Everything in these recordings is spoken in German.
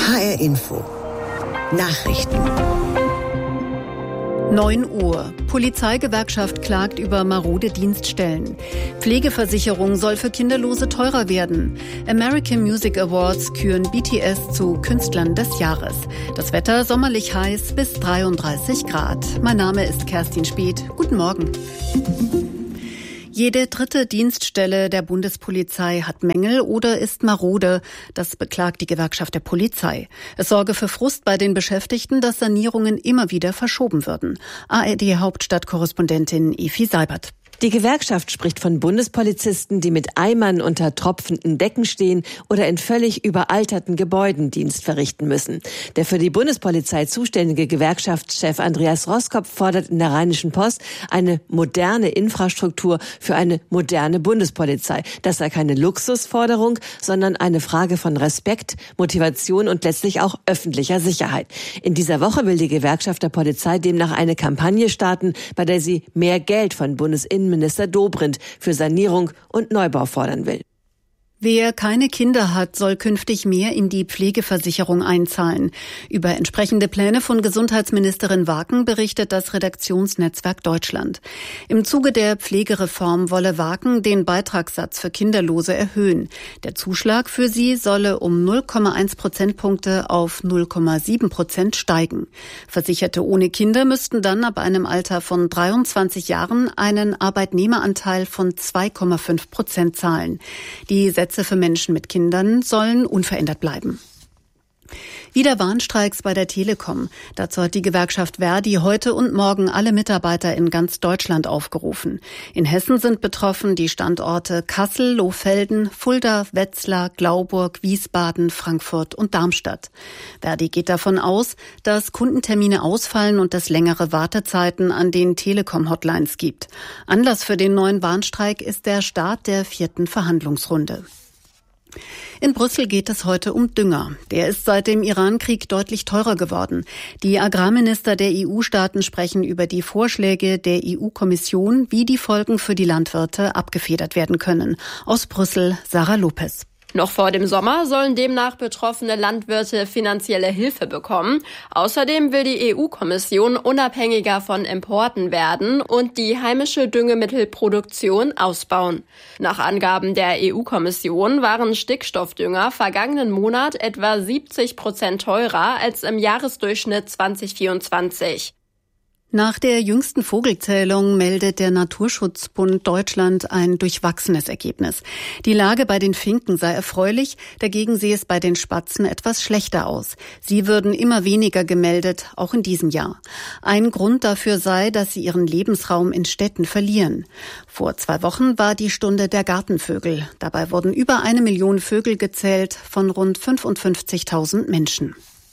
HR Info. Nachrichten. 9 Uhr. Polizeigewerkschaft klagt über marode Dienststellen. Pflegeversicherung soll für Kinderlose teurer werden. American Music Awards küren BTS zu Künstlern des Jahres. Das Wetter sommerlich heiß bis 33 Grad. Mein Name ist Kerstin Speth. Guten Morgen. Jede dritte Dienststelle der Bundespolizei hat Mängel oder ist marode. Das beklagt die Gewerkschaft der Polizei. Es sorge für Frust bei den Beschäftigten, dass Sanierungen immer wieder verschoben würden. ARD-Hauptstadtkorrespondentin Efi Seibert. Die Gewerkschaft spricht von Bundespolizisten, die mit Eimern unter tropfenden Decken stehen oder in völlig überalterten Gebäuden Dienst verrichten müssen. Der für die Bundespolizei zuständige Gewerkschaftschef Andreas Roskopf fordert in der Rheinischen Post eine moderne Infrastruktur für eine moderne Bundespolizei. Das sei keine Luxusforderung, sondern eine Frage von Respekt, Motivation und letztlich auch öffentlicher Sicherheit. In dieser Woche will die Gewerkschaft der Polizei demnach eine Kampagne starten, bei der sie mehr Geld von Bundesinnenminister Dobrindt für Sanierung und Neubau fordern will. Wer keine Kinder hat, soll künftig mehr in die Pflegeversicherung einzahlen. Über entsprechende Pläne von Gesundheitsministerin Waken berichtet das Redaktionsnetzwerk Deutschland. Im Zuge der Pflegereform wolle Waken den Beitragssatz für Kinderlose erhöhen. Der Zuschlag für sie solle um 0,1 Prozentpunkte auf 0,7% steigen. Versicherte ohne Kinder müssten dann ab einem Alter von 23 Jahren einen Arbeitnehmeranteil von 2,5% zahlen. Die Sätze für Menschen mit Kindern sollen unverändert bleiben. Wieder Warnstreiks bei der Telekom. Dazu hat die Gewerkschaft ver.di heute und morgen alle Mitarbeiter in ganz Deutschland aufgerufen. In Hessen sind betroffen die Standorte Kassel, Lohfelden, Fulda, Wetzlar, Glauburg, Wiesbaden, Frankfurt und Darmstadt. ver.di geht davon aus, dass Kundentermine ausfallen und es längere Wartezeiten an den Telekom-Hotlines gibt. Anlass für den neuen Warnstreik ist der Start der 4. Verhandlungsrunde. In Brüssel geht es heute um Dünger. Der ist seit dem Iran-Krieg deutlich teurer geworden. Die Agrarminister der EU-Staaten sprechen über die Vorschläge der EU-Kommission, wie die Folgen für die Landwirte abgefedert werden können. Aus Brüssel, Sarah Lopez. Noch vor dem Sommer sollen demnach betroffene Landwirte finanzielle Hilfe bekommen. Außerdem will die EU-Kommission unabhängiger von Importen werden und die heimische Düngemittelproduktion ausbauen. Nach Angaben der EU-Kommission waren Stickstoffdünger vergangenen Monat etwa 70% teurer als im Jahresdurchschnitt 2024. Nach der jüngsten Vogelzählung meldet der Naturschutzbund Deutschland ein durchwachsenes Ergebnis. Die Lage bei den Finken sei erfreulich, dagegen sehe es bei den Spatzen etwas schlechter aus. Sie würden immer weniger gemeldet, auch in diesem Jahr. Ein Grund dafür sei, dass sie ihren Lebensraum in Städten verlieren. Vor 2 Wochen war die Stunde der Gartenvögel. Dabei wurden über 1 Million Vögel gezählt von rund 55.000 Menschen.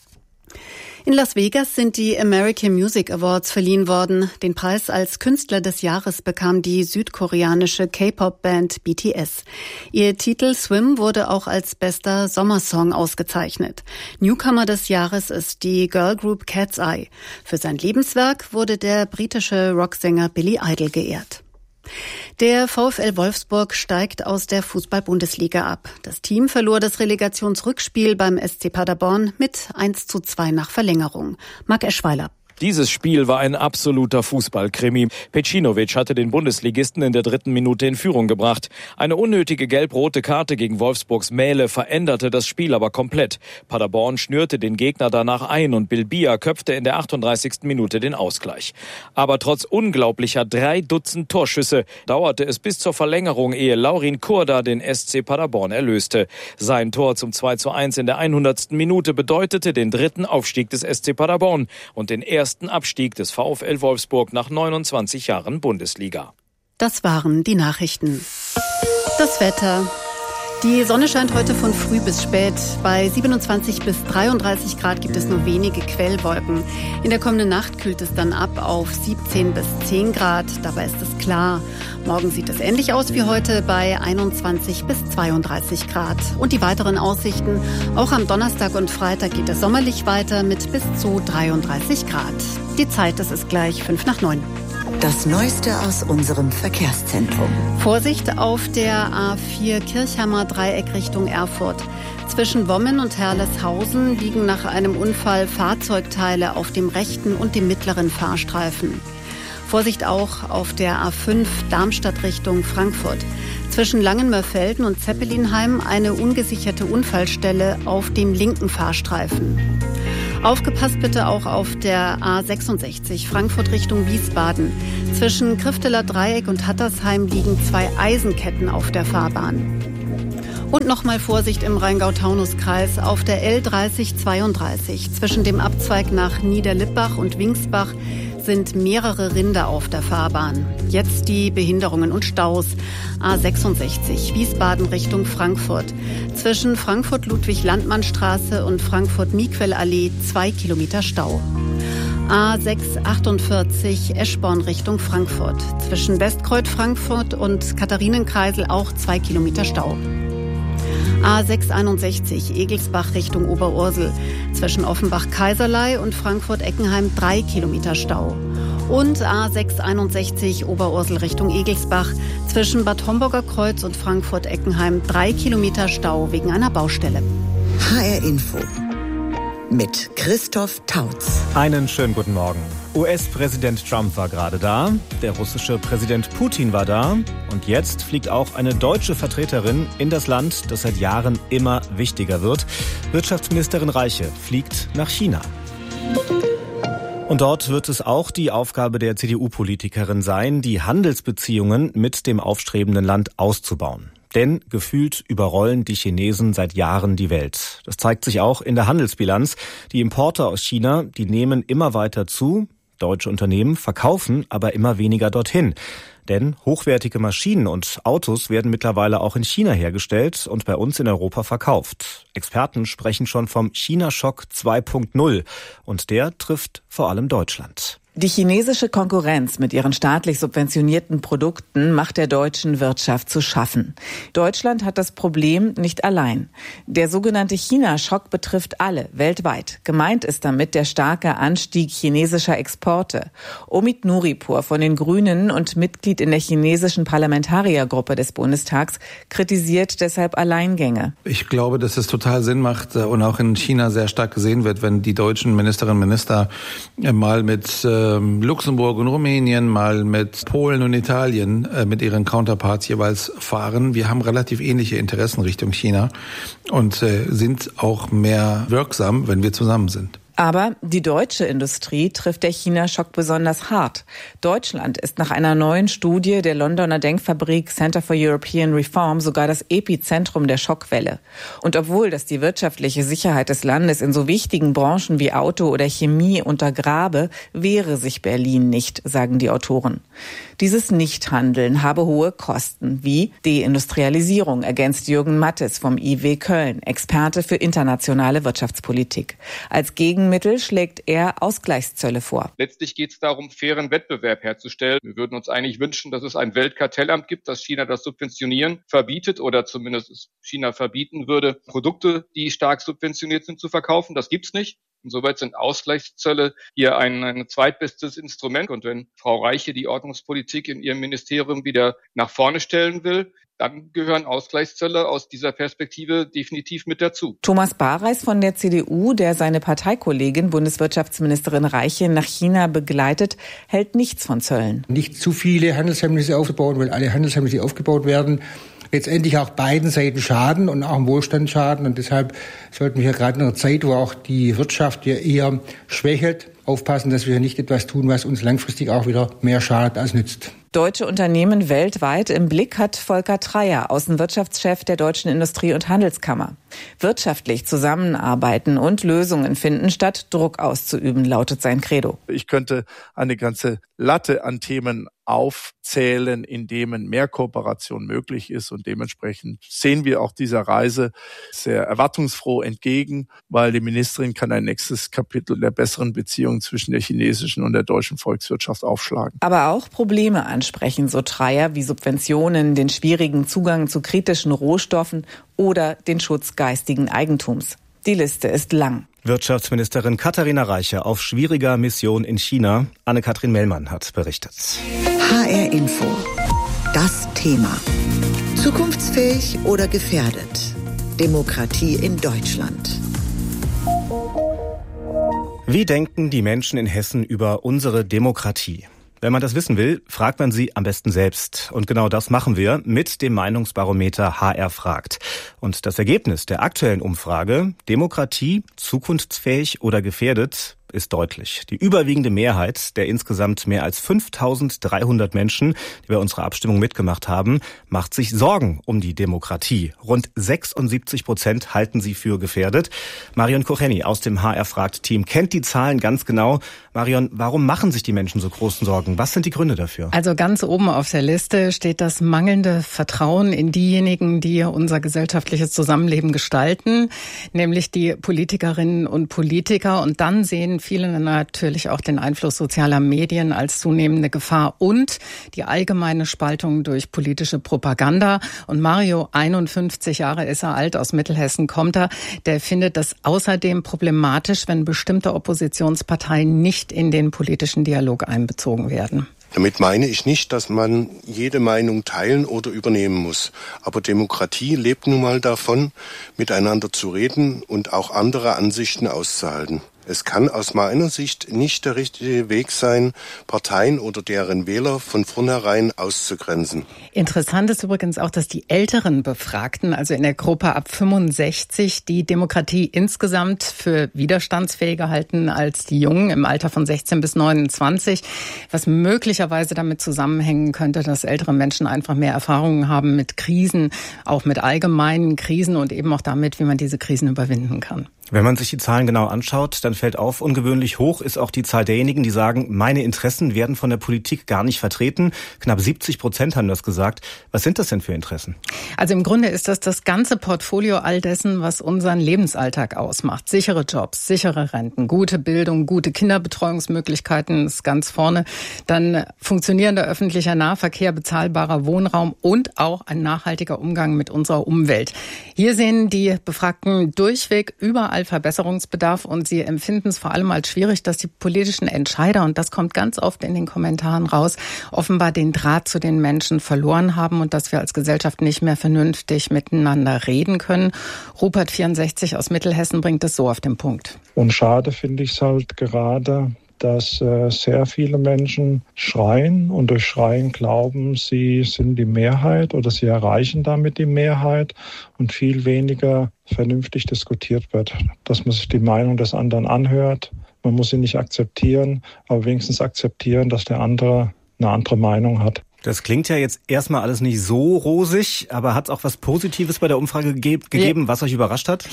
In Las Vegas sind die American Music Awards verliehen worden. Den Preis als Künstler des Jahres bekam die südkoreanische K-Pop-Band BTS. Ihr Titel Swim wurde auch als bester Sommersong ausgezeichnet. Newcomer des Jahres ist die Girlgroup Cat's Eye. Für sein Lebenswerk wurde der britische Rocksänger Billy Idol geehrt. Der VfL Wolfsburg steigt aus der Fußball-Bundesliga ab. Das Team verlor das Relegationsrückspiel beim SC Paderborn mit 1:2 nach Verlängerung. Marc Eschweiler. Dieses Spiel war ein absoluter Fußballkrimi. Pecinovic hatte den Bundesligisten in der 3. Minute in Führung gebracht. Eine unnötige gelb-rote Karte gegen Wolfsburgs Mähle veränderte das Spiel aber komplett. Paderborn schnürte den Gegner danach ein und Bilbia köpfte in der 38. Minute den Ausgleich. Aber trotz unglaublicher 3 Dutzend Torschüsse dauerte es bis zur Verlängerung, ehe Laurin Kurda den SC Paderborn erlöste. Sein Tor zum 2:1 in der 100. Minute bedeutete den 3. Aufstieg des SC Paderborn und den ersten Abstieg des VfL Wolfsburg nach 29 Jahren Bundesliga. Das waren die Nachrichten. Das Wetter. Die Sonne scheint heute von früh bis spät. Bei 27 bis 33 Grad gibt es nur wenige Quellwolken. In der kommenden Nacht kühlt es dann ab auf 17 bis 10 Grad. Dabei ist es klar. Morgen sieht es ähnlich aus wie heute bei 21 bis 32 Grad. Und die weiteren Aussichten. Auch am Donnerstag und Freitag geht es sommerlich weiter mit bis zu 33 Grad. Die Zeit, das ist gleich 5 nach 9. Das Neueste aus unserem Verkehrszentrum. Vorsicht auf der A4 Kirchhammer Dreieck Richtung Erfurt. Zwischen Wommen und Herleshausen liegen nach einem Unfall Fahrzeugteile auf dem rechten und dem mittleren Fahrstreifen. Vorsicht auch auf der A5 Darmstadt Richtung Frankfurt. Zwischen Langenmörfelden und Zeppelinheim eine ungesicherte Unfallstelle auf dem linken Fahrstreifen. Aufgepasst bitte auch auf der A66 Frankfurt Richtung Wiesbaden. Zwischen Krifteler Dreieck und Hattersheim liegen 2 Eisenketten auf der Fahrbahn. Und nochmal Vorsicht im Rheingau-Taunus-Kreis auf der L3032. Zwischen dem Abzweig nach Niederlippach und Wingsbach sind mehrere Rinder auf der Fahrbahn. Jetzt die Behinderungen und Staus. A66 Wiesbaden Richtung Frankfurt. Zwischen Frankfurt-Ludwig-Landmann-Straße und Frankfurt-Miquel-Allee 2 Kilometer Stau. A648 Eschborn Richtung Frankfurt. Zwischen Westkreuz Frankfurt und Katharinenkreisel auch 2 Kilometer Stau. A661 Egelsbach Richtung Oberursel. Zwischen Offenbach-Kaiserlei und Frankfurt-Eckenheim 3 Kilometer Stau. Und A661 Oberursel Richtung Egelsbach. Zwischen Bad Homburger Kreuz und Frankfurt-Eckenheim 3 Kilometer Stau wegen einer Baustelle. HR Info mit Christoph Tautz. Einen schönen guten Morgen. US-Präsident Trump war gerade da, der russische Präsident Putin war da und jetzt fliegt auch eine deutsche Vertreterin in das Land, das seit Jahren immer wichtiger wird. Wirtschaftsministerin Reiche fliegt nach China. Und dort wird es auch die Aufgabe der CDU-Politikerin sein, die Handelsbeziehungen mit dem aufstrebenden Land auszubauen. Denn gefühlt überrollen die Chinesen seit Jahren die Welt. Das zeigt sich auch in der Handelsbilanz. Die Importe aus China, die nehmen immer weiter zu. Deutsche Unternehmen verkaufen aber immer weniger dorthin. Denn hochwertige Maschinen und Autos werden mittlerweile auch in China hergestellt und bei uns in Europa verkauft. Experten sprechen schon vom China-Schock 2.0 und der trifft vor allem Deutschland. Die chinesische Konkurrenz mit ihren staatlich subventionierten Produkten macht der deutschen Wirtschaft zu schaffen. Deutschland hat das Problem nicht allein. Der sogenannte China-Schock betrifft alle weltweit. Gemeint ist damit der starke Anstieg chinesischer Exporte. Omid Nuripur von den Grünen und Mitglied in der chinesischen Parlamentariergruppe des Bundestags kritisiert deshalb Alleingänge. Ich glaube, dass es total Sinn macht und auch in China sehr stark gesehen wird, wenn die deutschen Ministerinnen und Minister mal mit Luxemburg und Rumänien, mal mit Polen und Italien mit ihren Counterparts jeweils fahren. Wir haben relativ ähnliche Interessen Richtung China und sind auch mehr wirksam, wenn wir zusammen sind. Aber die deutsche Industrie trifft der China-Schock besonders hart. Deutschland ist nach einer neuen Studie der Londoner Denkfabrik Center for European Reform sogar das Epizentrum der Schockwelle. Und obwohl das die wirtschaftliche Sicherheit des Landes in so wichtigen Branchen wie Auto oder Chemie untergrabe, wehre sich Berlin nicht, sagen die Autoren. Dieses Nichthandeln habe hohe Kosten, wie Deindustrialisierung, ergänzt Jürgen Mattes vom IW Köln, Experte für internationale Wirtschaftspolitik. Als Gegenmittel schlägt er Ausgleichszölle vor. Letztlich geht es darum, fairen Wettbewerb herzustellen. Wir würden uns eigentlich wünschen, dass es ein Weltkartellamt gibt, das China das Subventionieren verbietet oder zumindest China verbieten würde, Produkte, die stark subventioniert sind, zu verkaufen. Das gibt's nicht. Insoweit sind Ausgleichszölle hier ein zweitbestes Instrument. Und wenn Frau Reiche die Ordnungspolitik in ihrem Ministerium wieder nach vorne stellen will, dann gehören Ausgleichszölle aus dieser Perspektive definitiv mit dazu. Thomas Bareis von der CDU, der seine Parteikollegin Bundeswirtschaftsministerin Reiche nach China begleitet, hält nichts von Zöllen. Nicht zu viele Handelshemmnisse aufzubauen, weil alle Handelshemmnisse, die aufgebaut werden, letztendlich auch beiden Seiten schaden und auch im Wohlstand schaden. Und deshalb sollten wir gerade in einer Zeit, wo auch die Wirtschaft ja eher schwächelt, aufpassen, dass wir nicht etwas tun, was uns langfristig auch wieder mehr schadet als nützt. Deutsche Unternehmen weltweit im Blick hat Volker Treyer, Außenwirtschaftschef der Deutschen Industrie- und Handelskammer. Wirtschaftlich zusammenarbeiten und Lösungen finden, statt Druck auszuüben, lautet sein Credo. Ich könnte eine ganze Latte an Themen aufzählen, in denen mehr Kooperation möglich ist. Und dementsprechend sehen wir auch dieser Reise sehr erwartungsfroh entgegen, weil die Ministerin kann ein nächstes Kapitel der besseren Beziehungen zwischen der chinesischen und der deutschen Volkswirtschaft aufschlagen. Aber auch Probleme ansprechen, so Treyer, wie Subventionen, den schwierigen Zugang zu kritischen Rohstoffen oder den Schutz geistigen Eigentums. Die Liste ist lang. Wirtschaftsministerin Katharina Reiche auf schwieriger Mission in China. Anne-Kathrin Mellmann hat berichtet. HR Info. Das Thema. Zukunftsfähig oder gefährdet? Demokratie in Deutschland. Wie denken die Menschen in Hessen über unsere Demokratie? Wenn man das wissen will, fragt man sie am besten selbst. Und genau das machen wir mit dem Meinungsbarometer HR fragt. Und das Ergebnis der aktuellen Umfrage, Demokratie, zukunftsfähig oder gefährdet, ist deutlich. Die überwiegende Mehrheit der insgesamt mehr als 5.300 Menschen, die bei unserer Abstimmung mitgemacht haben, macht sich Sorgen um die Demokratie. Rund 76% halten sie für gefährdet. Marion Kocheni aus dem HR-Fragt-Team kennt die Zahlen ganz genau. Marion, warum machen sich die Menschen so großen Sorgen? Was sind die Gründe dafür? Also ganz oben auf der Liste steht das mangelnde Vertrauen in diejenigen, die unser gesellschaftliches Zusammenleben gestalten, nämlich die Politikerinnen und Politiker. Und dann sehen viele natürlich auch den Einfluss sozialer Medien als zunehmende Gefahr und die allgemeine Spaltung durch politische Propaganda. Und Mario, 51 Jahre ist er alt, aus Mittelhessen kommt er, der findet das außerdem problematisch, wenn bestimmte Oppositionsparteien nicht in den politischen Dialog einbezogen werden. Damit meine ich nicht, dass man jede Meinung teilen oder übernehmen muss. Aber Demokratie lebt nun mal davon, miteinander zu reden und auch andere Ansichten auszuhalten. Es kann aus meiner Sicht nicht der richtige Weg sein, Parteien oder deren Wähler von vornherein auszugrenzen. Interessant ist übrigens auch, dass die älteren Befragten, also in der Gruppe ab 65, die Demokratie insgesamt für widerstandsfähiger halten als die Jungen im Alter von 16 bis 29, was möglicherweise damit zusammenhängen könnte, dass ältere Menschen einfach mehr Erfahrungen haben mit Krisen, auch mit allgemeinen Krisen und eben auch damit, wie man diese Krisen überwinden kann. Wenn man sich die Zahlen genau anschaut, dann fällt auf, ungewöhnlich hoch ist auch die Zahl derjenigen, die sagen, meine Interessen werden von der Politik gar nicht vertreten. Knapp 70% haben das gesagt. Was sind das denn für Interessen? Also im Grunde ist das ganze Portfolio all dessen, was unseren Lebensalltag ausmacht. Sichere Jobs, sichere Renten, gute Bildung, gute Kinderbetreuungsmöglichkeiten ist ganz vorne. Dann funktionierender öffentlicher Nahverkehr, bezahlbarer Wohnraum und auch ein nachhaltiger Umgang mit unserer Umwelt. Hier sehen die Befragten durchweg überall Verbesserungsbedarf und sie empfinden es vor allem als schwierig, dass die politischen Entscheider, und das kommt ganz oft in den Kommentaren raus, offenbar den Draht zu den Menschen verloren haben und dass wir als Gesellschaft nicht mehr vernünftig miteinander reden können. Rupert 64 aus Mittelhessen bringt es so auf den Punkt. Und schade finde ich es halt gerade, dass sehr viele Menschen schreien und durch Schreien glauben, sie sind die Mehrheit oder sie erreichen damit die Mehrheit und viel weniger vernünftig diskutiert wird. Dass man sich die Meinung des anderen anhört. Man muss sie nicht akzeptieren, aber wenigstens akzeptieren, dass der andere eine andere Meinung hat. Das klingt ja jetzt erstmal alles nicht so rosig, aber hat es auch was Positives bei der Umfrage gegeben, was euch überrascht hat?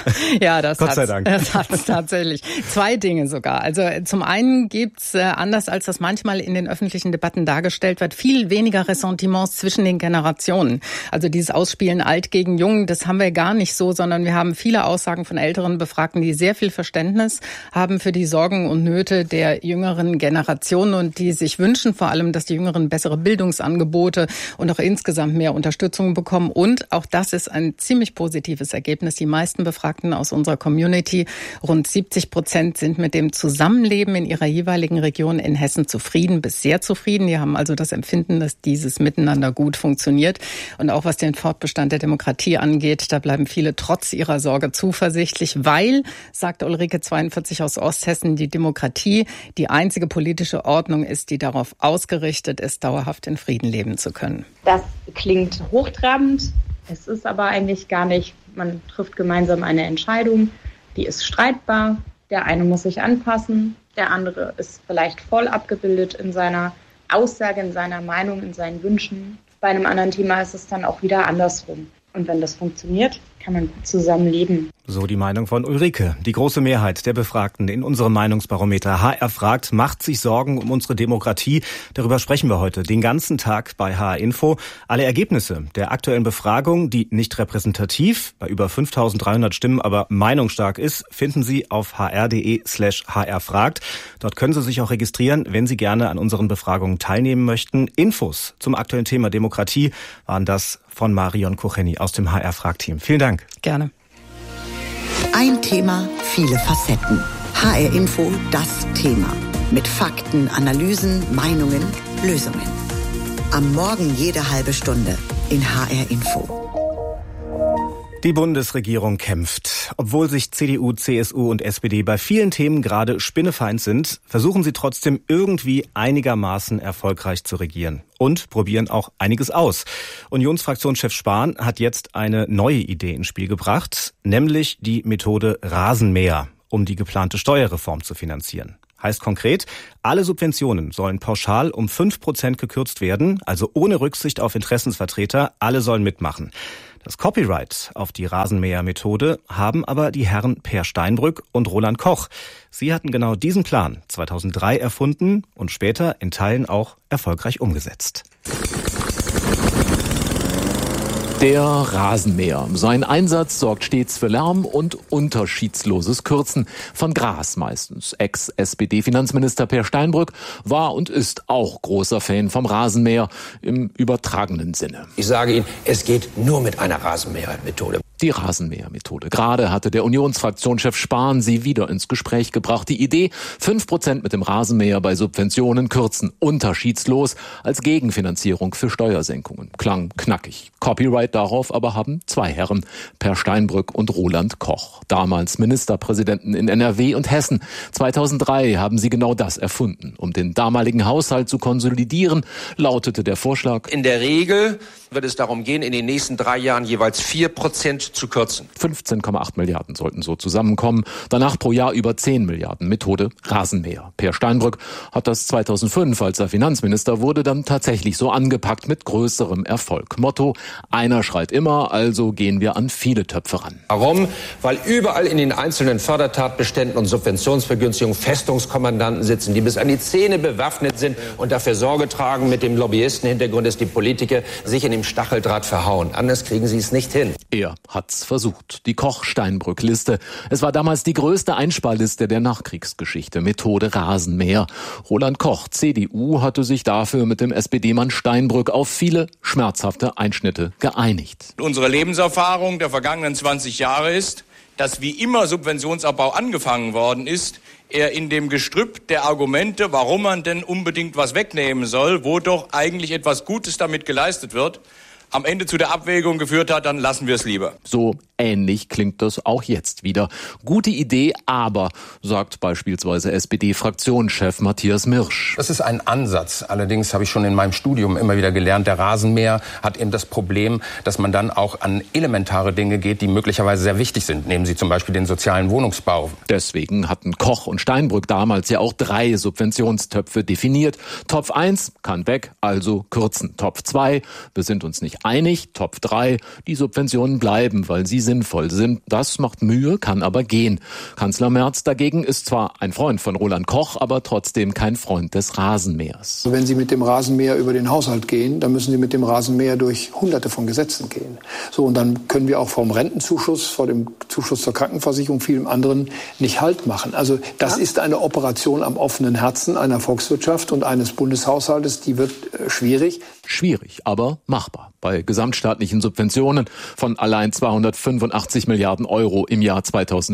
Ja, das Gott sei Dank. Das hat es tatsächlich. 2 Dinge sogar. Also zum einen gibt's anders als das manchmal in den öffentlichen Debatten dargestellt wird, viel weniger Ressentiments zwischen den Generationen. Also dieses Ausspielen alt gegen jung, das haben wir gar nicht so, sondern wir haben viele Aussagen von älteren Befragten, die sehr viel Verständnis haben für die Sorgen und Nöte der jüngeren Generation und die sich wünschen vor allem, dass die Jüngeren bessere Bildungsangebote und auch insgesamt mehr Unterstützung bekommen. Und auch das ist ein ziemlich positives Ergebnis. Die meisten Befragten aus unserer Community, rund 70%, sind mit dem Zusammenleben in ihrer jeweiligen Region in Hessen zufrieden bis sehr zufrieden. Die haben also das Empfinden, dass dieses Miteinander gut funktioniert. Und auch was den Fortbestand der Demokratie angeht, da bleiben viele trotz ihrer Sorge zuversichtlich, weil, sagt Ulrike 42 aus Osthessen, die Demokratie die einzige politische Ordnung ist, die darauf ausgerichtet ist, dauerhaft in Frieden leben zu können. Das klingt hochtrabend. Es ist aber eigentlich gar nicht. Man trifft gemeinsam eine Entscheidung, die ist streitbar. Der eine muss sich anpassen, der andere ist vielleicht voll abgebildet in seiner Aussage, in seiner Meinung, in seinen Wünschen. Bei einem anderen Thema ist es dann auch wieder andersrum. Und wenn das funktioniert, kann man gut zusammenleben. So die Meinung von Ulrike. Die große Mehrheit der Befragten in unserem Meinungsbarometer HR fragt, macht sich Sorgen um unsere Demokratie. Darüber sprechen wir heute den ganzen Tag bei HR Info. Alle Ergebnisse der aktuellen Befragung, die nicht repräsentativ, bei über 5.300 Stimmen, aber meinungsstark ist, finden Sie auf hr.de/hrfragt. Dort können Sie sich auch registrieren, wenn Sie gerne an unseren Befragungen teilnehmen möchten. Infos zum aktuellen Thema Demokratie waren das von Marion Kocheni aus dem HR-Frag-Team. Vielen Dank. Gerne. Ein Thema, viele Facetten. HR Info, das Thema. Mit Fakten, Analysen, Meinungen, Lösungen. Am Morgen jede halbe Stunde in HR Info. Die Bundesregierung kämpft. Obwohl sich CDU, CSU und SPD bei vielen Themen gerade spinnefeind sind, versuchen sie trotzdem irgendwie einigermaßen erfolgreich zu regieren. Und probieren auch einiges aus. Unionsfraktionschef Spahn hat jetzt eine neue Idee ins Spiel gebracht, nämlich die Methode Rasenmäher, um die geplante Steuerreform zu finanzieren. Heißt konkret, alle Subventionen sollen pauschal um 5% gekürzt werden, also ohne Rücksicht auf Interessensvertreter, alle sollen mitmachen. Das Copyright auf die Rasenmäher-Methode haben aber die Herren Per Steinbrück und Roland Koch. Sie hatten genau diesen Plan 2003 erfunden und später in Teilen auch erfolgreich umgesetzt. Der Rasenmäher. Sein Einsatz sorgt stets für Lärm und unterschiedsloses Kürzen von Gras meistens. Ex-SPD-Finanzminister Per Steinbrück war und ist auch großer Fan vom Rasenmäher im übertragenen Sinne. Ich sage Ihnen, es geht nur mit einer Rasenmähermethode. Die Rasenmähermethode. Gerade hatte der Unionsfraktionschef Spahn sie wieder ins Gespräch gebracht. Die Idee, 5% mit dem Rasenmäher bei Subventionen kürzen, unterschiedslos als Gegenfinanzierung für Steuersenkungen. Klang knackig. Copyright darauf aber haben zwei Herren, Per Steinbrück und Roland Koch. Damals Ministerpräsidenten in NRW und Hessen. 2003 haben sie genau das erfunden. Um den damaligen Haushalt zu konsolidieren, lautete der Vorschlag: In der Regel wird es darum gehen, in den nächsten 3 Jahren jeweils 4% zu kürzen. 15,8 Milliarden sollten so zusammenkommen. Danach pro Jahr über 10 Milliarden. Methode Rasenmäher. Per Steinbrück hat das 2005, als er Finanzminister wurde, dann tatsächlich so angepackt mit größerem Erfolg. Motto: einer schreit immer, also gehen wir an viele Töpfe ran. Warum? Weil überall in den einzelnen Fördertatbeständen und Subventionsvergünstigungen Festungskommandanten sitzen, die bis an die Zähne bewaffnet sind und dafür Sorge tragen, mit dem Lobbyistenhintergrund, dass die Politiker sich in dem Stacheldraht verhauen. Anders kriegen sie es nicht hin. Er hat's versucht. Die Koch-Steinbrück-Liste. Es war damals die größte Einsparliste der Nachkriegsgeschichte. Methode Rasenmäher. Roland Koch, CDU, hatte sich dafür mit dem SPD-Mann Steinbrück auf viele schmerzhafte Einschnitte geeinigt. Unsere Lebenserfahrung der vergangenen 20 Jahre ist, dass wie immer Subventionsabbau angefangen worden ist, er in dem Gestrüpp der Argumente, warum man denn unbedingt was wegnehmen soll, wo doch eigentlich etwas Gutes damit geleistet wird, am Ende zu der Abwägung geführt hat, dann lassen wir es lieber. So ähnlich klingt das auch jetzt wieder. Gute Idee, aber, sagt beispielsweise SPD-Fraktionschef Matthias Mirsch. Das ist ein Ansatz. Allerdings habe ich schon in meinem Studium immer wieder gelernt, der Rasenmäher hat eben das Problem, dass man dann auch an elementare Dinge geht, die möglicherweise sehr wichtig sind. Nehmen Sie zum Beispiel den sozialen Wohnungsbau. Deswegen hatten Koch und Steinbrück damals ja auch 3 Subventionstöpfe definiert. Topf 1 kann weg, also kürzen. Topf 2, wir sind uns nicht einig. Topf 3, die Subventionen bleiben, weil sie sinnvoll sind. Das macht Mühe, kann aber gehen. Kanzler Merz dagegen ist zwar ein Freund von Roland Koch, aber trotzdem kein Freund des Rasenmähers. Wenn Sie mit dem Rasenmäher über den Haushalt gehen, dann müssen Sie mit dem Rasenmäher durch Hunderte von Gesetzen gehen. So, und dann können wir auch vom Rentenzuschuss, vor dem Zuschuss zur Krankenversicherung, vielem anderen nicht Halt machen. Also das ist eine Operation am offenen Herzen einer Volkswirtschaft und eines Bundeshaushaltes, die wird schwierig. Schwierig, aber machbar. Bei gesamtstaatlichen Subventionen von allein 285 Milliarden Euro im Jahr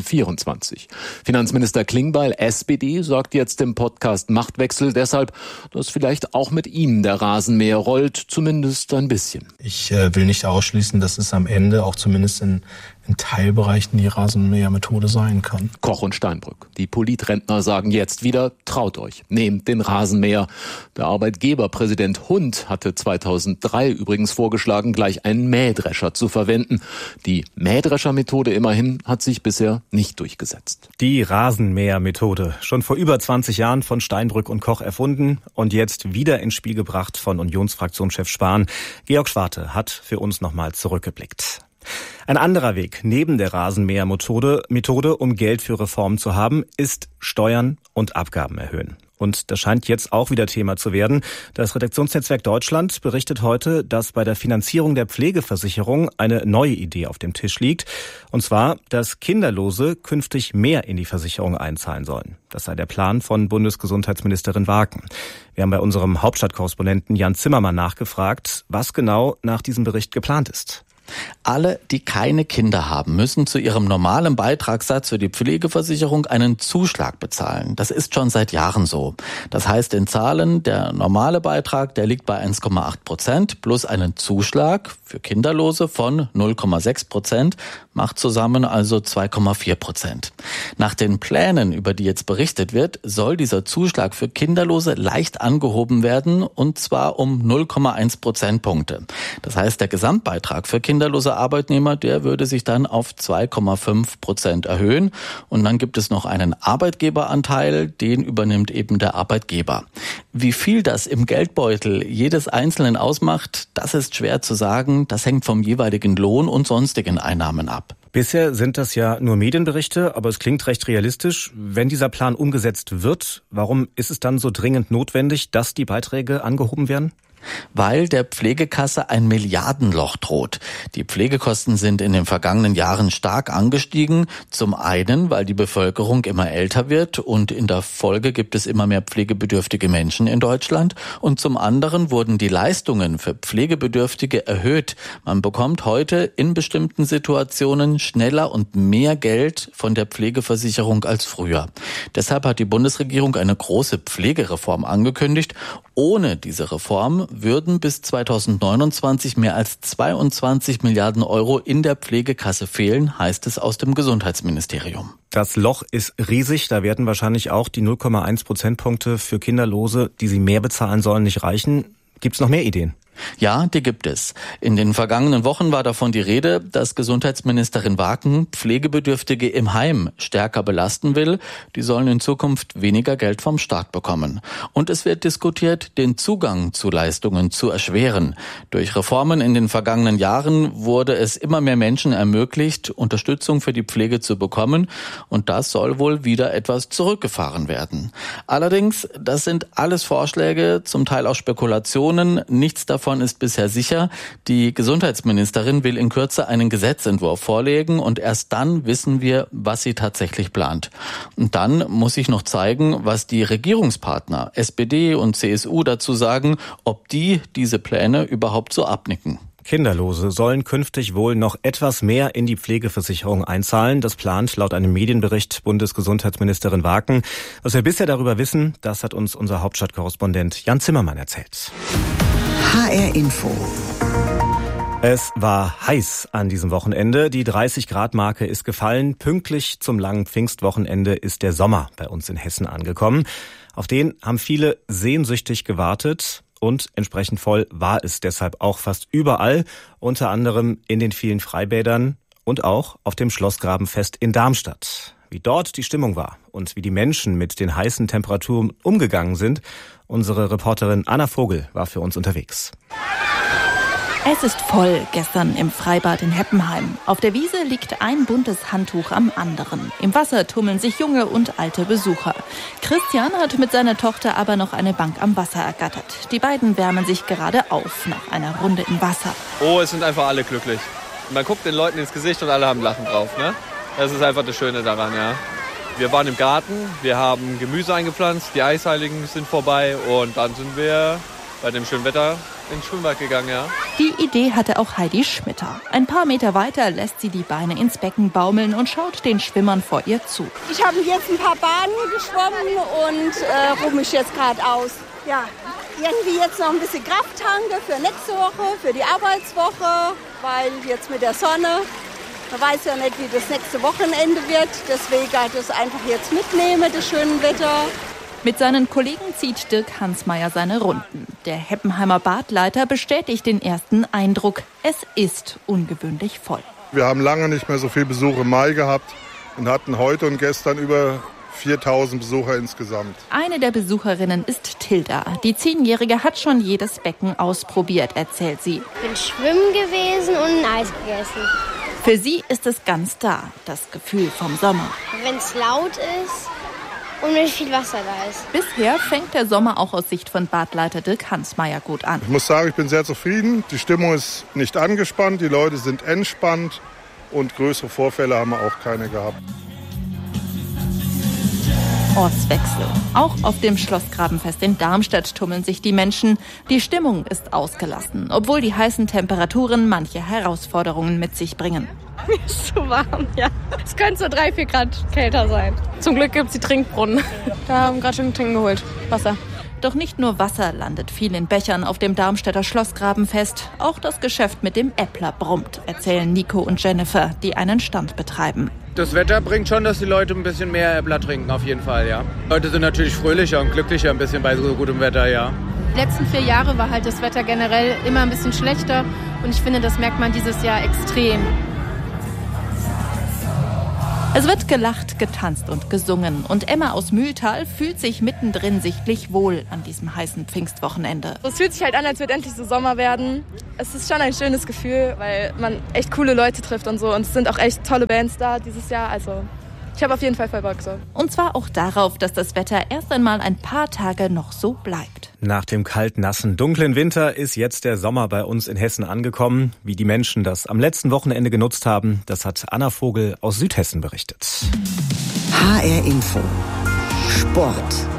2024. Finanzminister Klingbeil, SPD, sagt jetzt im Podcast Machtwechsel deshalb, dass vielleicht auch mit ihm der Rasenmäher rollt, zumindest ein bisschen. Ich will nicht ausschließen, dass es am Ende auch zumindest in Teilbereichen die Rasenmähermethode sein kann. Koch und Steinbrück. Die Politrentner sagen jetzt wieder, traut euch, nehmt den Rasenmäher. Der Arbeitgeberpräsident Hund hatte 2003 übrigens vorgeschlagen, gleich einen Mähdrescher zu verwenden. Die Mähdrescher-Methode immerhin hat sich bisher nicht durchgesetzt. Die Rasenmäher-Methode, schon vor über 20 Jahren von Steinbrück und Koch erfunden und jetzt wieder ins Spiel gebracht von Unionsfraktionschef Spahn. Georg Schwarte hat für uns nochmal zurückgeblickt. Ein anderer Weg neben der Rasenmäher-Methode, um Geld für Reformen zu haben, ist Steuern und Abgaben erhöhen. Und das scheint jetzt auch wieder Thema zu werden. Das Redaktionsnetzwerk Deutschland berichtet heute, dass bei der Finanzierung der Pflegeversicherung eine neue Idee auf dem Tisch liegt. Und zwar, dass Kinderlose künftig mehr in die Versicherung einzahlen sollen. Das sei der Plan von Bundesgesundheitsministerin Waken. Wir haben bei unserem Hauptstadtkorrespondenten Jan Zimmermann nachgefragt, was genau nach diesem Bericht geplant ist. Alle, die keine Kinder haben, müssen zu ihrem normalen Beitragssatz für die Pflegeversicherung einen Zuschlag bezahlen. Das ist schon seit Jahren so. Das heißt in Zahlen, der normale Beitrag, der liegt bei 1,8% plus einen Zuschlag für Kinderlose von 0,6%, macht zusammen also 2,4%. Nach den Plänen, über die jetzt berichtet wird, soll dieser Zuschlag für Kinderlose leicht angehoben werden, und zwar um 0,1 Prozentpunkte. Das heißt, der Gesamtbeitrag für kinderlose Arbeitnehmer, der würde sich dann auf 2,5% erhöhen. Und dann gibt es noch einen Arbeitgeberanteil, den übernimmt eben der Arbeitgeber. Wie viel das im Geldbeutel jedes Einzelnen ausmacht, das ist schwer zu sagen. Das hängt vom jeweiligen Lohn und sonstigen Einnahmen ab. Bisher sind das ja nur Medienberichte, aber es klingt recht realistisch. Wenn dieser Plan umgesetzt wird, warum ist es dann so dringend notwendig, dass die Beiträge angehoben werden? Weil der Pflegekasse ein Milliardenloch droht. Die Pflegekosten sind in den vergangenen Jahren stark angestiegen. Zum einen, weil die Bevölkerung immer älter wird und in der Folge gibt es immer mehr pflegebedürftige Menschen in Deutschland. Und zum anderen wurden die Leistungen für Pflegebedürftige erhöht. Man bekommt heute in bestimmten Situationen schneller und mehr Geld von der Pflegeversicherung als früher. Deshalb hat die Bundesregierung eine große Pflegereform angekündigt. Ohne diese Reform würden bis 2029 mehr als 22 Milliarden Euro in der Pflegekasse fehlen, heißt es aus dem Gesundheitsministerium. Das Loch ist riesig, da werden wahrscheinlich auch die 0,1 Prozentpunkte für Kinderlose, die sie mehr bezahlen sollen, nicht reichen. Gibt's noch mehr Ideen? Ja, die gibt es. In den vergangenen Wochen war davon die Rede, dass Gesundheitsministerin Waken Pflegebedürftige im Heim stärker belasten will. Die sollen in Zukunft weniger Geld vom Staat bekommen. Und es wird diskutiert, den Zugang zu Leistungen zu erschweren. Durch Reformen in den vergangenen Jahren wurde es immer mehr Menschen ermöglicht, Unterstützung für die Pflege zu bekommen. Und das soll wohl wieder etwas zurückgefahren werden. Allerdings, das sind alles Vorschläge, zum Teil auch Spekulationen. Nichts davon ist bisher sicher. Die Gesundheitsministerin will in Kürze einen Gesetzentwurf vorlegen und erst dann wissen wir, was sie tatsächlich plant. Und dann muss sich noch zeigen, was die Regierungspartner SPD und CSU dazu sagen, ob die diese Pläne überhaupt so abnicken. Kinderlose sollen künftig wohl noch etwas mehr in die Pflegeversicherung einzahlen. Das plant laut einem Medienbericht Bundesgesundheitsministerin Waken. Was wir bisher darüber wissen, das hat uns unser Hauptstadtkorrespondent Jan Zimmermann erzählt. HR Info. Es war heiß an diesem Wochenende. Die 30-Grad-Marke ist gefallen. Pünktlich zum langen Pfingstwochenende ist der Sommer bei uns in Hessen angekommen. Auf den haben viele sehnsüchtig gewartet. Und entsprechend voll war es deshalb auch fast überall, unter anderem in den vielen Freibädern und auch auf dem Schlossgrabenfest in Darmstadt. Wie dort die Stimmung war und wie die Menschen mit den heißen Temperaturen umgegangen sind, unsere Reporterin Anna Vogel war für uns unterwegs. Es ist voll gestern im Freibad in Heppenheim. Auf der Wiese liegt ein buntes Handtuch am anderen. Im Wasser tummeln sich junge und alte Besucher. Christian hat mit seiner Tochter aber noch eine Bank am Wasser ergattert. Die beiden wärmen sich gerade auf nach einer Runde im Wasser. Oh, es sind einfach alle glücklich. Man guckt den Leuten ins Gesicht und alle haben Lachen drauf, ne? Das ist einfach das Schöne daran, ja. Wir waren im Garten, wir haben Gemüse eingepflanzt, die Eisheiligen sind vorbei und dann sind wir bei dem schönen Wetter ins Schwimmbad gegangen, ja. Die Idee hatte auch Heidi Schmitter. Ein paar Meter weiter lässt sie die Beine ins Becken baumeln und schaut den Schwimmern vor ihr zu. Ich habe jetzt ein paar Bahnen geschwommen und ruhe mich jetzt gerade aus. Ja, irgendwie jetzt noch ein bisschen Kraft tanken für nächste Woche, für die Arbeitswoche, weil jetzt mit der Sonne, man weiß ja nicht, wie das nächste Wochenende wird. Deswegen halt das einfach jetzt mitnehmen, das schöne Wetter. Mit seinen Kollegen zieht Dirk Hansmeier seine Runden. Der Heppenheimer Badleiter bestätigt den ersten Eindruck. Es ist ungewöhnlich voll. Wir haben lange nicht mehr so viel Besuch im Mai gehabt und hatten heute und gestern über 4.000 Besucher insgesamt. Eine der Besucherinnen ist Tilda. Die 10-Jährige hat schon jedes Becken ausprobiert, erzählt sie. Ich bin schwimmen gewesen und ein Eis gegessen. Für sie ist es ganz da, das Gefühl vom Sommer. Wenn es laut ist und nicht viel Wasser da ist. Bisher fängt der Sommer auch aus Sicht von Badleiter Dirk Hansmeier gut an. Ich muss sagen, ich bin sehr zufrieden. Die Stimmung ist nicht angespannt, die Leute sind entspannt und größere Vorfälle haben wir auch keine gehabt. Ortswechsel. Auch auf dem Schlossgrabenfest in Darmstadt tummeln sich die Menschen. Die Stimmung ist ausgelassen, obwohl die heißen Temperaturen manche Herausforderungen mit sich bringen. Mir ist zu warm, ja. Es könnte so 3-4 Grad kälter sein. Zum Glück gibt es die Trinkbrunnen. Da haben wir gerade schon Trinken geholt. Wasser. Doch nicht nur Wasser landet viel in Bechern auf dem Darmstädter Schlossgrabenfest. Auch das Geschäft mit dem Äppler brummt, erzählen Nico und Jennifer, die einen Stand betreiben. Das Wetter bringt schon, dass die Leute ein bisschen mehr Äppler trinken, auf jeden Fall, ja. Leute sind natürlich fröhlicher und glücklicher ein bisschen bei so gutem Wetter, ja. Die letzten 4 Jahre war halt das Wetter generell immer ein bisschen schlechter. Und ich finde, das merkt man dieses Jahr extrem. Es wird gelacht, getanzt und gesungen. Und Emma aus Mühltal fühlt sich mittendrin sichtlich wohl an diesem heißen Pfingstwochenende. Es fühlt sich halt an, als würde endlich so Sommer werden. Es ist schon ein schönes Gefühl, weil man echt coole Leute trifft und so. Und es sind auch echt tolle Bands da dieses Jahr. Also ich habe auf jeden Fall voll Bock so. Und zwar auch darauf, dass das Wetter erst einmal ein paar Tage noch so bleibt. Nach dem kalt, nassen, dunklen Winter ist jetzt der Sommer bei uns in Hessen angekommen. Wie die Menschen das am letzten Wochenende genutzt haben, das hat Anna Vogel aus Südhessen berichtet. HR Info. Sport.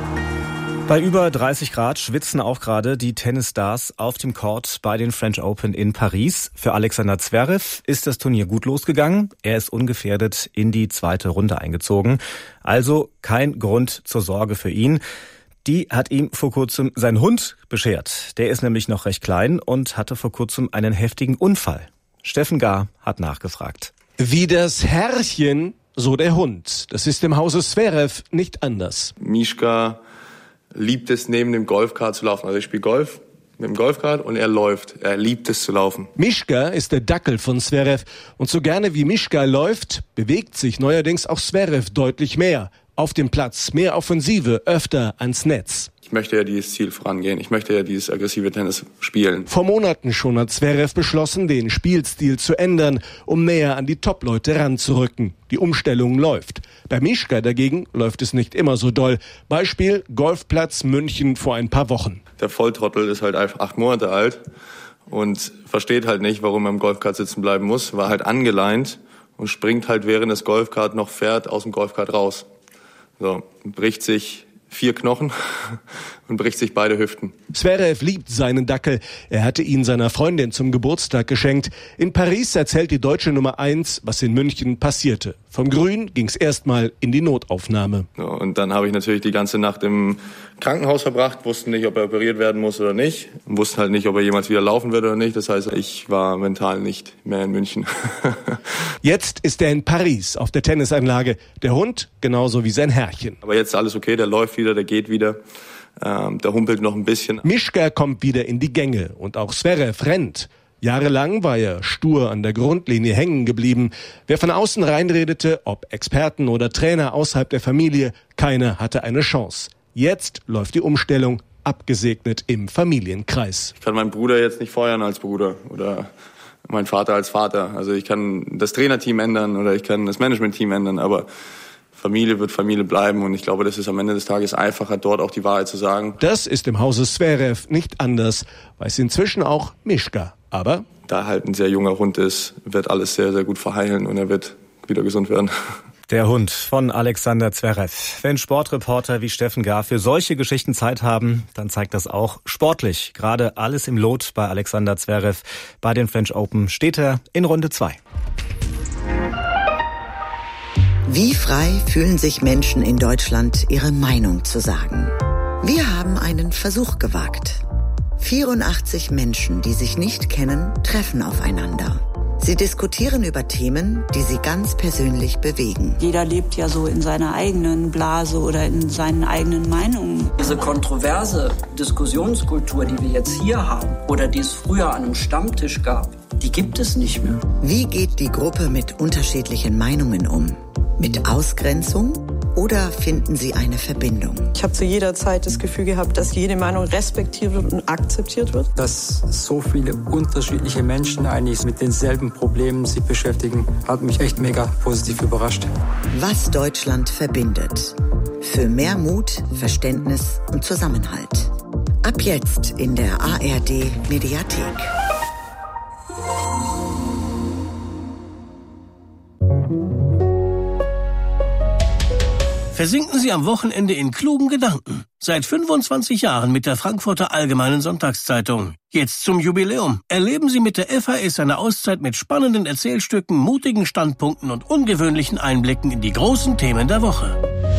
Bei über 30 Grad schwitzen auch gerade die Tennisstars auf dem Court bei den French Open in Paris. Für Alexander Zverev ist das Turnier gut losgegangen. Er ist ungefährdet in die zweite Runde eingezogen. Also kein Grund zur Sorge für ihn. Die hat ihm vor kurzem sein Hund beschert. Der ist nämlich noch recht klein und hatte vor kurzem einen heftigen Unfall. Steffen Gahr hat nachgefragt. Wie das Herrchen, so der Hund. Das ist im Hause Zverev nicht anders. Mischka liebt es, neben dem Golfkart zu laufen. Also ich spiele Golf mit dem Golfkart und er läuft. Er liebt es zu laufen. Mischka ist der Dackel von Zverev. Und so gerne wie Mischka läuft, bewegt sich neuerdings auch Zverev deutlich mehr. Auf dem Platz, mehr Offensive, öfter ans Netz. Ich möchte ja dieses Ziel vorangehen. Ich möchte ja dieses aggressive Tennis spielen. Vor Monaten schon hat Zverev beschlossen, den Spielstil zu ändern, um näher an die Top-Leute ranzurücken. Die Umstellung läuft. Bei Mischka dagegen läuft es nicht immer so doll. Beispiel Golfplatz München vor ein paar Wochen. Der Volltrottel ist halt einfach 8 Monate alt und versteht halt nicht, warum er im Golfkart sitzen bleiben muss. War halt angeleint und springt halt, während das Golfkart noch fährt, aus dem Golfkart raus. So, bricht sich 4 Knochen und bricht sich beide Hüften. Zverev liebt seinen Dackel. Er hatte ihn seiner Freundin zum Geburtstag geschenkt. In Paris erzählt die deutsche Nummer 1, was in München passierte. Vom Grün ging's erstmal in die Notaufnahme. Ja, und dann habe ich natürlich die ganze Nacht im Krankenhaus verbracht, wussten nicht, ob er operiert werden muss oder nicht. Wussten halt nicht, ob er jemals wieder laufen wird oder nicht. Das heißt, ich war mental nicht mehr in München. Jetzt ist er in Paris auf der Tennisanlage. Der Hund genauso wie sein Herrchen. Aber jetzt ist alles okay, der läuft wieder, der geht wieder. Der humpelt noch ein bisschen. Mischka kommt wieder in die Gänge und auch Zverev rennt. Jahrelang war er stur an der Grundlinie hängen geblieben. Wer von außen reinredete, ob Experten oder Trainer außerhalb der Familie, keiner hatte eine Chance. Jetzt läuft die Umstellung, abgesegnet im Familienkreis. Ich kann meinen Bruder jetzt nicht feuern als Bruder oder meinen Vater als Vater. Also ich kann das Trainerteam ändern oder ich kann das Managementteam ändern, aber Familie wird Familie bleiben und ich glaube, das ist am Ende des Tages einfacher, dort auch die Wahrheit zu sagen. Das ist im Hause Zverev nicht anders, weiß inzwischen auch Mischka. Aber da halt ein sehr junger Hund ist, wird alles sehr, sehr gut verheilen und er wird wieder gesund werden. Der Hund von Alexander Zverev. Wenn Sportreporter wie Steffen Gahr für solche Geschichten Zeit haben, dann zeigt das auch sportlich. Gerade alles im Lot bei Alexander Zverev. Bei den French Open steht er in Runde 2. Wie frei fühlen sich Menschen in Deutschland, ihre Meinung zu sagen? Wir haben einen Versuch gewagt. 84 Menschen, die sich nicht kennen, treffen aufeinander. Sie diskutieren über Themen, die sie ganz persönlich bewegen. Jeder lebt ja so in seiner eigenen Blase oder in seinen eigenen Meinungen. Diese kontroverse Diskussionskultur, die wir jetzt hier haben oder die es früher an einem Stammtisch gab, die gibt es nicht mehr. Wie geht die Gruppe mit unterschiedlichen Meinungen um? Mit Ausgrenzung? Oder finden sie eine Verbindung? Ich habe zu jeder Zeit das Gefühl gehabt, dass jede Meinung respektiert wird und akzeptiert wird. Dass so viele unterschiedliche Menschen eigentlich mit denselben Problemen sich beschäftigen, hat mich echt mega positiv überrascht. Was Deutschland verbindet. Für mehr Mut, Verständnis und Zusammenhalt. Ab jetzt in der ARD Mediathek. Versinken Sie am Wochenende in klugen Gedanken. Seit 25 Jahren mit der Frankfurter Allgemeinen Sonntagszeitung. Jetzt zum Jubiläum. Erleben Sie mit der FAS eine Auszeit mit spannenden Erzählstücken, mutigen Standpunkten und ungewöhnlichen Einblicken in die großen Themen der Woche.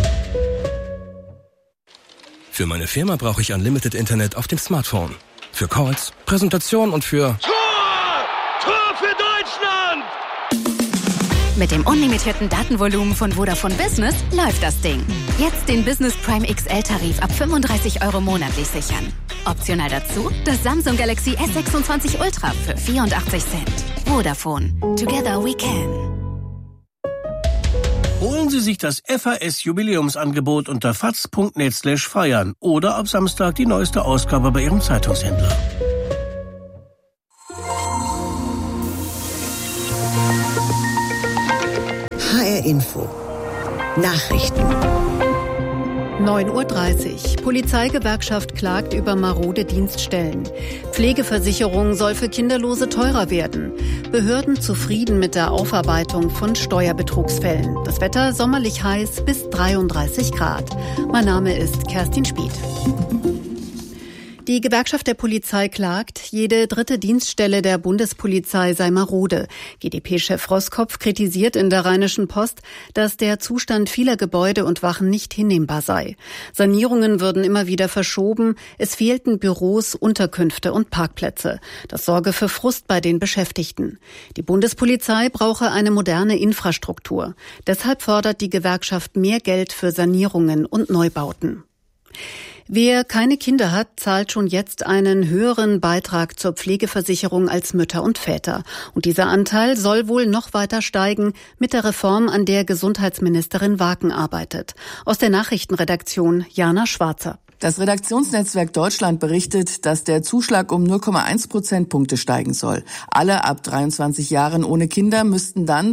Für meine Firma brauche ich Unlimited Internet auf dem Smartphone. Für Calls, Präsentationen und für... Tor für Deutschland! Mit dem unlimitierten Datenvolumen von Vodafone Business läuft das Ding. Jetzt den Business Prime XL-Tarif ab 35 € monatlich sichern. Optional dazu das Samsung Galaxy S26 Ultra für 84 Cent. Vodafone. Together we can. Holen Sie sich das FAS-Jubiläumsangebot unter faz.net/feiern oder ab Samstag die neueste Ausgabe bei Ihrem Zeitungshändler. HR Info. Nachrichten. 9:30 Uhr. Polizeigewerkschaft klagt über marode Dienststellen. Pflegeversicherung soll für Kinderlose teurer werden. Behörden zufrieden mit der Aufarbeitung von Steuerbetrugsfällen. Das Wetter sommerlich heiß bis 33 Grad. Mein Name ist Kerstin Spieth. Die Gewerkschaft der Polizei klagt, jede dritte Dienststelle der Bundespolizei sei marode. GdP-Chef Roskopf kritisiert in der Rheinischen Post, dass der Zustand vieler Gebäude und Wachen nicht hinnehmbar sei. Sanierungen würden immer wieder verschoben, es fehlten Büros, Unterkünfte und Parkplätze. Das sorge für Frust bei den Beschäftigten. Die Bundespolizei brauche eine moderne Infrastruktur. Deshalb fordert die Gewerkschaft mehr Geld für Sanierungen und Neubauten. Wer keine Kinder hat, zahlt schon jetzt einen höheren Beitrag zur Pflegeversicherung als Mütter und Väter. Und dieser Anteil soll wohl noch weiter steigen mit der Reform, an der Gesundheitsministerin Waken arbeitet. Aus der Nachrichtenredaktion Jana Schwarzer. Das Redaktionsnetzwerk Deutschland berichtet, dass der Zuschlag um 0,1 Prozentpunkte steigen soll. Alle ab 23 Jahren ohne Kinder müssten dann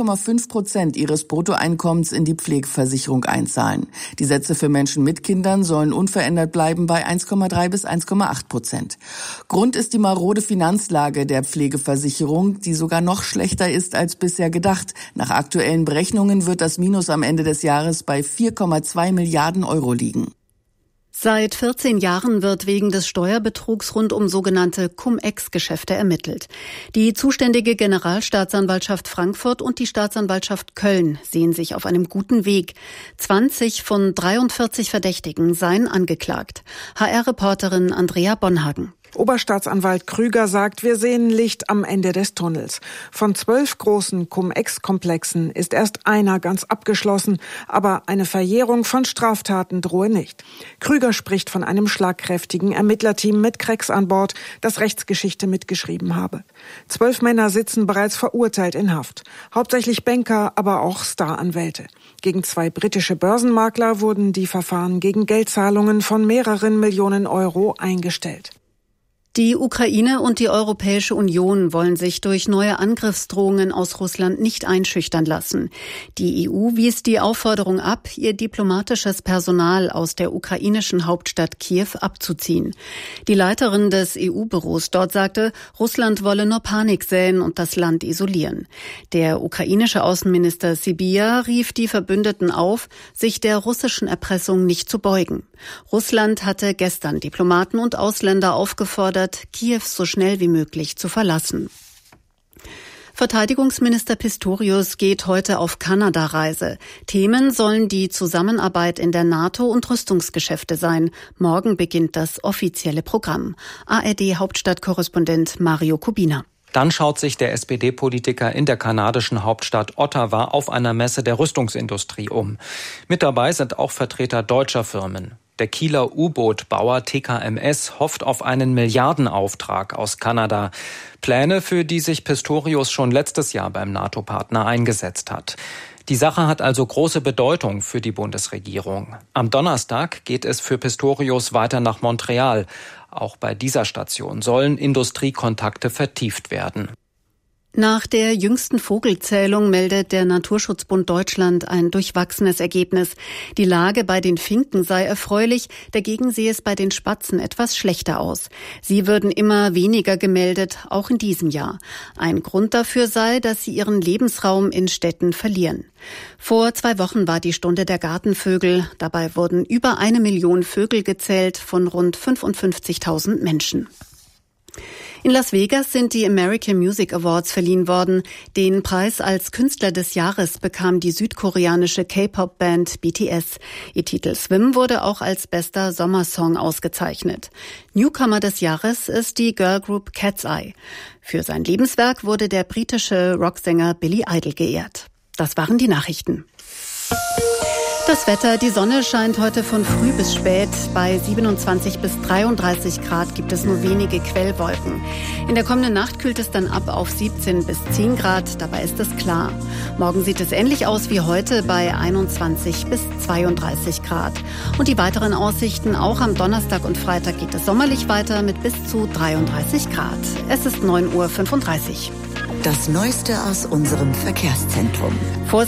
2,5% ihres Bruttoeinkommens in die Pflegeversicherung einzahlen. Die Sätze für Menschen mit Kindern sollen unverändert bleiben bei 1,3 bis 1,8%. Grund ist die marode Finanzlage der Pflegeversicherung, die sogar noch schlechter ist als bisher gedacht. Nach aktuellen Berechnungen wird das Minus am Ende des Jahres bei 4,2 Milliarden € liegen. Seit 14 Jahren wird wegen des Steuerbetrugs rund um sogenannte Cum-Ex-Geschäfte ermittelt. Die zuständige Generalstaatsanwaltschaft Frankfurt und die Staatsanwaltschaft Köln sehen sich auf einem guten Weg. 20 von 43 Verdächtigen seien angeklagt. HR-Reporterin Andrea Bonhagen. Oberstaatsanwalt Krüger sagt, wir sehen Licht am Ende des Tunnels. Von 12 großen Cum-Ex-Komplexen ist erst einer ganz abgeschlossen, aber eine Verjährung von Straftaten drohe nicht. Krüger spricht von einem schlagkräftigen Ermittlerteam mit Cracks an Bord, das Rechtsgeschichte mitgeschrieben habe. 12 Männer sitzen bereits verurteilt in Haft. Hauptsächlich Banker, aber auch Staranwälte. Gegen 2 britische Börsenmakler wurden die Verfahren gegen Geldzahlungen von mehreren Millionen € eingestellt. Die Ukraine und die Europäische Union wollen sich durch neue Angriffsdrohungen aus Russland nicht einschüchtern lassen. Die EU wies die Aufforderung ab, ihr diplomatisches Personal aus der ukrainischen Hauptstadt Kiew abzuziehen. Die Leiterin des EU-Büros dort sagte, Russland wolle nur Panik säen und das Land isolieren. Der ukrainische Außenminister Sybiha rief die Verbündeten auf, sich der russischen Erpressung nicht zu beugen. Russland hatte gestern Diplomaten und Ausländer aufgefordert, Kiew so schnell wie möglich zu verlassen. Verteidigungsminister Pistorius geht heute auf Kanada-Reise. Themen sollen die Zusammenarbeit in der NATO und Rüstungsgeschäfte sein. Morgen beginnt das offizielle Programm. ARD-Hauptstadtkorrespondent Mario Kubina. Dann schaut sich der SPD-Politiker in der kanadischen Hauptstadt Ottawa auf einer Messe der Rüstungsindustrie um. Mit dabei sind auch Vertreter deutscher Firmen. Der Kieler U-Boot-Bauer TKMS hofft auf einen Milliardenauftrag aus Kanada. Pläne, für die sich Pistorius schon letztes Jahr beim NATO-Partner eingesetzt hat. Die Sache hat also große Bedeutung für die Bundesregierung. Am Donnerstag geht es für Pistorius weiter nach Montreal. Auch bei dieser Station sollen Industriekontakte vertieft werden. Nach der jüngsten Vogelzählung meldet der Naturschutzbund Deutschland ein durchwachsenes Ergebnis. Die Lage bei den Finken sei erfreulich, dagegen sehe es bei den Spatzen etwas schlechter aus. Sie würden immer weniger gemeldet, auch in diesem Jahr. Ein Grund dafür sei, dass sie ihren Lebensraum in Städten verlieren. Vor 2 Wochen war die Stunde der Gartenvögel. Dabei wurden über 1 Million Vögel gezählt von rund 55.000 Menschen. In Las Vegas sind die American Music Awards verliehen worden. Den Preis als Künstler des Jahres bekam die südkoreanische K-Pop-Band BTS. Ihr Titel Swim wurde auch als bester Sommersong ausgezeichnet. Newcomer des Jahres ist die Girlgroup Cat's Eye. Für sein Lebenswerk wurde der britische Rocksänger Billy Idol geehrt. Das waren die Nachrichten. Das Wetter, die Sonne scheint heute von früh bis spät. Bei 27 bis 33 Grad gibt es nur wenige Quellwolken. In der kommenden Nacht kühlt es dann ab auf 17 bis 10 Grad. Dabei ist es klar. Morgen sieht es ähnlich aus wie heute bei 21 bis 32 Grad. Und die weiteren Aussichten, auch am Donnerstag und Freitag geht es sommerlich weiter mit bis zu 33 Grad. Es ist 9:35 Uhr. Das Neueste aus unserem Verkehrszentrum.